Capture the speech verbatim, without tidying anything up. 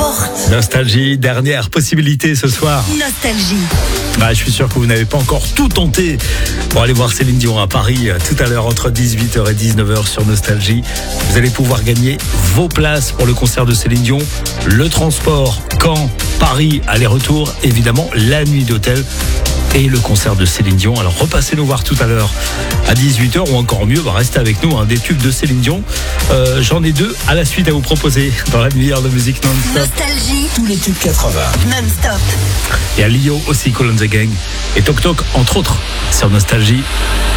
porte. Nostalgie, dernière possibilité ce soir. Nostalgie. Ah, je suis sûr que vous n'avez pas encore tout tenté pour aller voir Céline Dion à Paris tout à l'heure entre dix-huit heures et dix-neuf heures sur Nostalgie. Vous allez pouvoir gagner vos places pour le concert de Céline Dion, le transport Caen, Paris, aller-retour, évidemment la nuit d'hôtel et le concert de Céline Dion. Alors repassez nous voir tout à l'heure à dix-huit heures ou encore mieux, bah restez avec nous, hein, des tubes de Céline Dion. Euh, j'en ai deux à la suite à vous proposer dans la demi-heure de musique non-stop. Nostalgie. Tous les tubes quatre-vingts. Non-stop. Et à Lio aussi, Colin the Gang et Toc Toc entre autres sur Nostalgie.